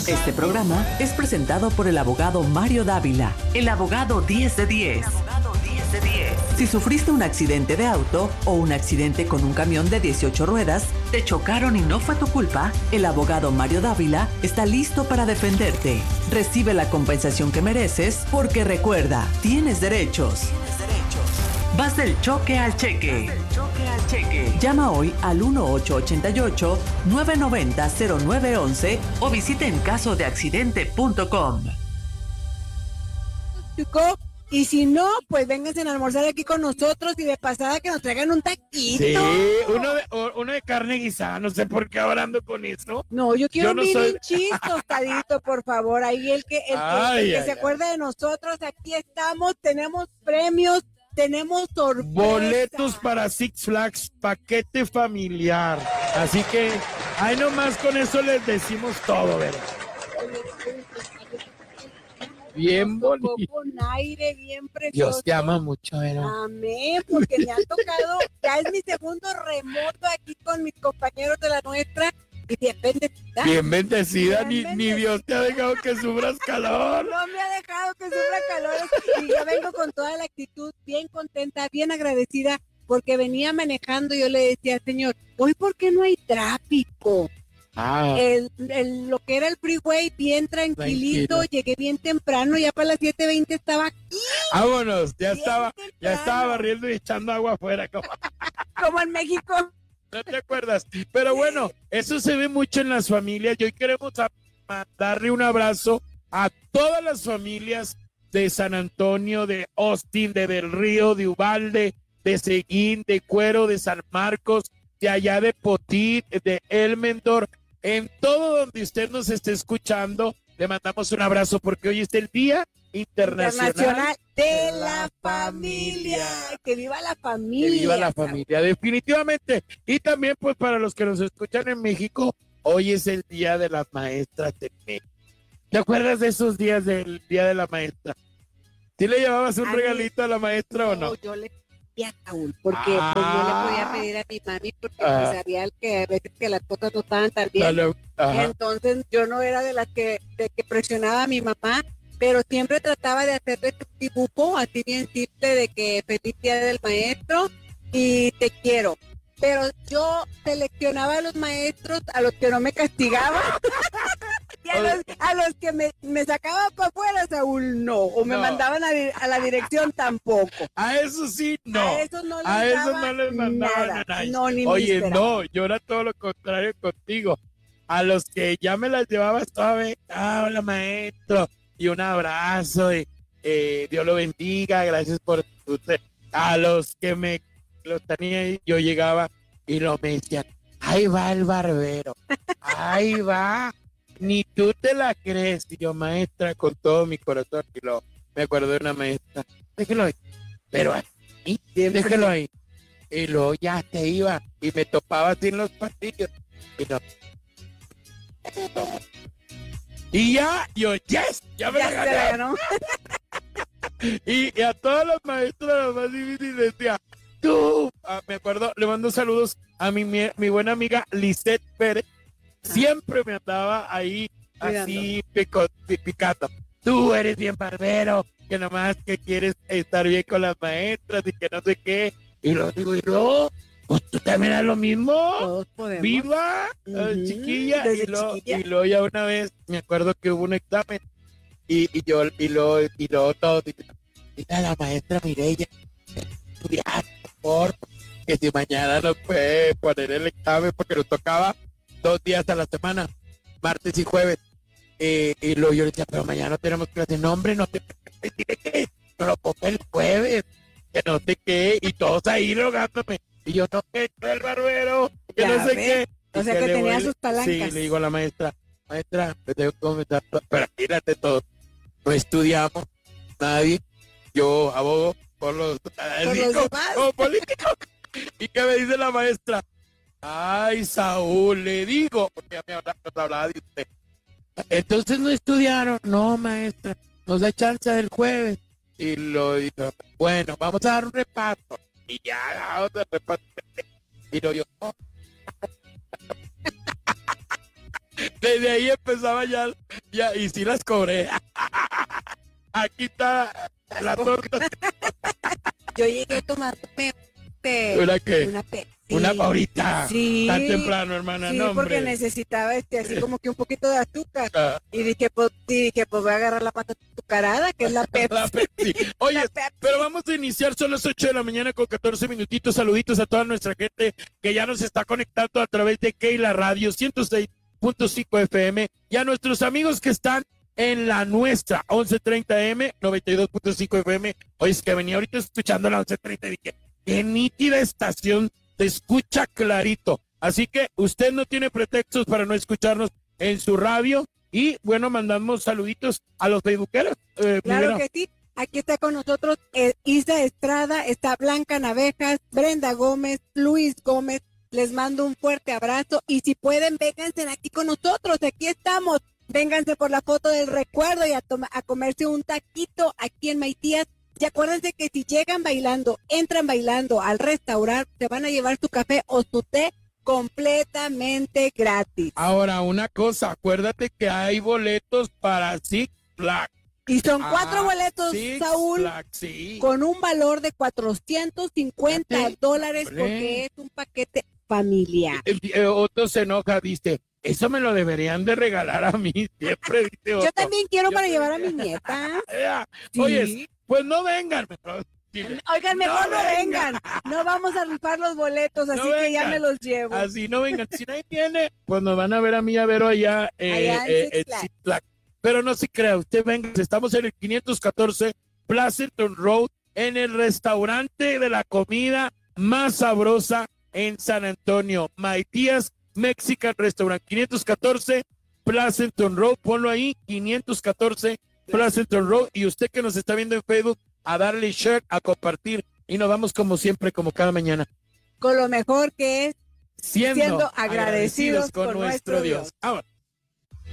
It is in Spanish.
Este programa es presentado por el abogado Mario Dávila, el abogado 10 de 10. Si sufriste un accidente de auto o un accidente con un camión de 18 ruedas, te chocaron y no fue tu culpa, el abogado Mario Dávila está listo para defenderte. Recibe la compensación que mereces porque recuerda, tienes derechos. Vas del choque al cheque. Llama hoy al 1888-990-0911 o visita encasodeaccidente.com. Y si no, pues vénganse a almorzar aquí con nosotros y de pasada que nos traigan un taquito. Sí, uno de carne guisada, no sé por qué ahora ando con eso. No, yo quiero un no soy... bilinchis tostadito, por favor. Ahí el que se acuerde de nosotros, aquí estamos, tenemos premios, tenemos sorpresas. Boletos para Six Flags, paquete familiar. Así que, ahí nomás con eso les decimos todo, ¿verdad? Bien bonito. Con aire, bien precioso. Dios te ama mucho, ¿verdad? Amén, porque me ha tocado, ya es mi segundo remoto aquí con mis compañeros de la nuestra. Y bien bendecida. Bien bendecida, ni Dios te ha dejado que sufras calor. No me ha dejado que sufra calor. Y yo vengo con toda la actitud, bien contenta, bien agradecida, porque venía manejando y yo le decía, Señor, hoy ¿por qué no hay tráfico? Lo que era el freeway bien tranquilito, llegué bien temprano, ya para las 7:20 estaba aquí. Vámonos, ya estaba barriendo y echando agua afuera. Como en México. ¿No te acuerdas? Pero bueno, eso se ve mucho en las familias y hoy queremos darle un abrazo a todas las familias de San Antonio, de Austin, de Del Río, de Uvalde, de Seguín, de Cuero, de San Marcos, de allá de Potit, de Elmendor. En todo donde usted nos esté escuchando, le mandamos un abrazo porque hoy es el Día Internacional de la Familia. Que viva la familia. Que viva la familia, definitivamente. Y también, pues, para los que nos escuchan en México, hoy es el Día de las Maestras de México. ¿Te acuerdas de esos días del Día de la Maestra? ¿Sí le llevabas un regalito a la maestra o no? Yo le pedía a Saúl, porque pues, no le podía pedir a mi mami, porque pues, sabía que a veces que las cosas no estaban tan bien. Entonces yo no era de que presionaba a mi mamá, pero siempre trataba de hacerle un dibujo así bien simple de que feliz día del maestro y te quiero. Pero yo seleccionaba a los maestros a los que no me castigaban y a los que me sacaban para afuera, Saúl, no. O me mandaban a la dirección tampoco. A eso sí, no. A eso no les mandaban a nadie. No, ni Oye, no, yo era todo lo contrario contigo. A los que ya me las llevaba suave, hola maestro, y un abrazo, y Dios lo bendiga, gracias por usted. A los que los tenía ahí, yo llegaba y me decían, ahí va el barbero, ahí va, ni tú te la crees. Y yo, maestra, con todo mi corazón, y me acuerdo de una maestra, déjelo ahí, pero ahí, déjelo ahí. Y luego ya se iba y me topaba así en los pasillos. Y ya, yo, yes, ya me la ganó. Y a todos los maestros, los más difíciles, decía, tú, me acuerdo, le mando saludos a mi buena amiga Lisette Pérez, siempre me andaba ahí, así, picando. Tú eres bien barbero, que nomás que quieres estar bien con las maestras y que no sé qué. Y luego digo, pues tú también eres lo mismo. Todos podemos. Viva, chiquilla. Y luego ya una vez, me acuerdo que hubo un examen y luego todos dijeron, mira la maestra Mireya, estudiar, por favor, que si mañana no puede poner el examen porque nos tocaba 2 días a la semana, martes y jueves. Y luego yo le decía, pero mañana no tenemos clase. No, hombre, no te dile que no lo ponga el jueves, que no sé qué, y todos ahí rogándome. Y yo, no, que el barbero, que no sé qué. O sea, que tenía sus palancas. Sí, le digo a la maestra, me tengo que comentar, pero mírate todo. No estudiamos, nadie. Yo abogo por los como políticos. ¿Y qué me dice la maestra? Ay, Saúl, le digo, porque ya me hablaba de usted. Entonces no estudiaron. No, maestra, nos da chance del jueves. Y lo dijo, bueno, vamos a dar un repaso. Y ya, vamos a repaso. Y lo yo, Desde ahí empezaba ya, y sí las cobré. Aquí está la torta. Yo llegué tomándome ¿Una Pepsi. Una ahorita. Sí. Tan temprano, hermana. Sí, no, porque necesitaba así como que un poquito de azúcar. Y dije, pues voy a agarrar la pata azucarada, que es la Pepsi. La Pepsi. Oye, La Pepsi. pero vamos a iniciar, son las 8 de la mañana con 14 minutitos. Saluditos a toda nuestra gente que ya nos está conectando a través de Keila Radio 106.5 FM y a nuestros amigos que están en la nuestra 1130M 92.5 FM. Oye, es que venía ahorita escuchando la 1130 y dije, qué nítida estación, se escucha clarito. Así que usted no tiene pretextos para no escucharnos en su radio. Y bueno, mandamos saluditos a los facebookeros. Claro que sí. Aquí está con nosotros Isa Estrada, está Blanca Navejas, Brenda Gómez, Luis Gómez. Les mando un fuerte abrazo y si pueden, vénganse aquí con nosotros. Aquí estamos. Vénganse por la foto del recuerdo y a comerse un taquito aquí en Maitías. Y acuérdense que si llegan bailando, entran bailando al restaurante, se van a llevar su café o su té completamente gratis. Ahora, una cosa, acuérdate que hay boletos para Six Flags. Y son 4 boletos, Six Saúl, Flags, sí. con un valor de $450 porque es un paquete familiar. Otto se enoja, dice, eso me lo deberían de regalar a mí, siempre dice Otto. Yo también quiero para llevar a mi nieta. Sí. Oye, pues no vengan. Oigan, mejor no vengan. No vamos a rifar los boletos, así No que ya vengan. me los llevo. Así no vengan. Si nadie viene, pues nos van a ver a mí, a Vero allá en Six Flags. Pero no se crea, usted venga, estamos en el 514 Pleasanton Road, en el restaurante de la comida más sabrosa en San Antonio, Maitías Mexican Restaurant, 514 Pleasanton Road, ponlo ahí, 514 Pleasanton Road, y usted que nos está viendo en Facebook, a darle share, a compartir, y nos vamos como siempre, como cada mañana. Con lo mejor que es Siendo agradecidos con nuestro Dios. Ahora.